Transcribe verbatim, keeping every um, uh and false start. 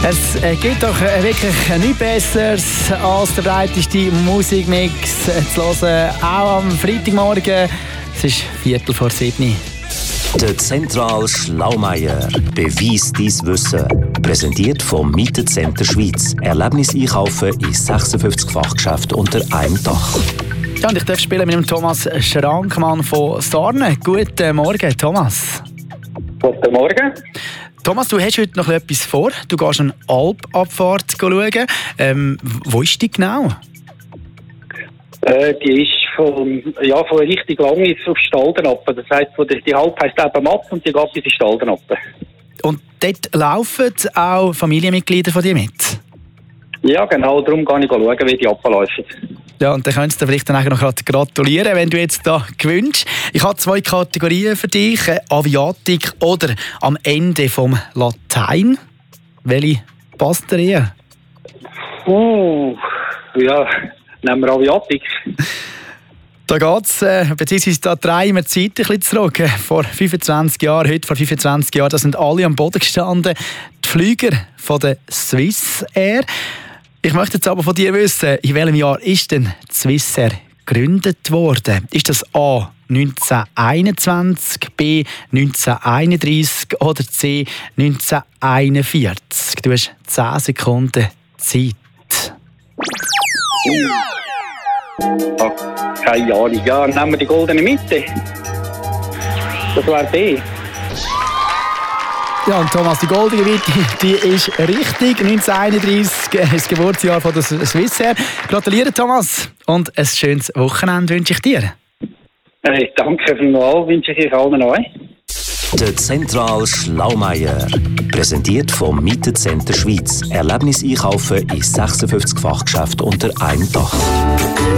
Es äh, gibt doch äh, wirklich nichts Besseres als der breiteste Musikmix äh, zu hören. Auch am Freitagmorgen. Es ist Viertel vor sieben. Der Zentral Schlaumeier. Beweis dein Wissen. Präsentiert vom Mietecenter Schweiz. Erlebnis einkaufen in sechsundfünfzig Fachgeschäften unter einem Dach. Ja, und ich darf spielen mit dem Thomas Schrankmann von Sarne. Guten Morgen, Thomas. Guten Morgen. Thomas, du hast heute noch etwas vor. Du gehst eine Alpabfahrt schauen. Ähm, wo ist die genau? Äh, die ist von, ja, von richtig lang jetzt auf Staldenappen. Das heisst, die, die Alp heisst eben Mapp und die geht bis in Staldenappen. Und dort laufen auch Familienmitglieder von dir mit? Ja, genau. Darum gehe ich schauen, wie die abläuft. Ja, und dann könntest du vielleicht dann noch gratulieren, wenn du jetzt da gewinnst. Ich habe zwei Kategorien für dich. Aviatik oder am Ende vom Latein. Welche passt dir eher? Uh, ja, nehmen wir Aviatik. Da geht's, äh, beziehungsweise da drehen wir die Zeit ein bisschen zurück. Vor fünfundzwanzig Jahren, heute vor fünfundzwanzig Jahren, da sind alle am Boden gestanden. Die Flüger von der Swissair. Ich möchte jetzt aber von dir wissen, in welchem Jahr ist denn die Swissair gegründet worden? Ist das A neunzehnhunderteinundzwanzig, B neunzehnhunderteinunddreißig oder C neunzehnhunderteinundvierzig? Du hast zehn Sekunden Zeit. Ah, keine Ahnung. Ja, nehmen wir die goldene Mitte. Das wäre B. Ja, und Thomas, die goldene Mitte, die ist richtig. neunzehnhunderteinunddreißig, das Geburtsjahr von der Swissair. Gratuliere, Thomas. Und ein schönes Wochenende wünsche ich dir. Hey, danke für mal, wünsche ich euch allen noch. Der Zentral Schlaumeier. Präsentiert vom Mietecenter Schweiz. Erlebnis einkaufen in sechsundfünfzig Fachgeschäften unter einem Dach.